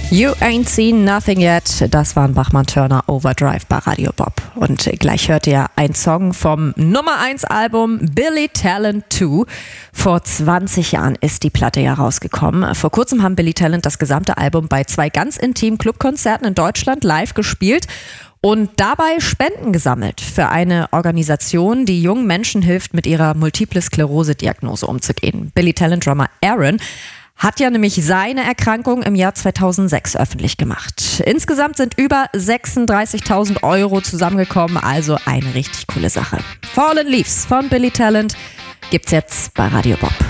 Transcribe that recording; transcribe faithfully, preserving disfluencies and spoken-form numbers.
You Ain't Seen Nothing Yet, das waren Bachmann-Turner Overdrive bei Radio Bob. Und gleich hört ihr einen Song vom Nummer eins Album Billy Talent zwei. Vor zwanzig Jahren ist die Platte ja rausgekommen. Vor kurzem haben Billy Talent das gesamte Album bei zwei ganz intimen Clubkonzerten in Deutschland live gespielt und dabei Spenden gesammelt für eine Organisation, die jungen Menschen hilft, mit ihrer Multiple-Sklerose-Diagnose umzugehen. Billy Talent Drummer Aaron hat ja nämlich seine Erkrankung im Jahr zweitausendsechs öffentlich gemacht. Insgesamt sind über sechsunddreißigtausend Euro zusammengekommen, also eine richtig coole Sache. Fallen Leaves von Billy Talent gibt's jetzt bei Radio Bob.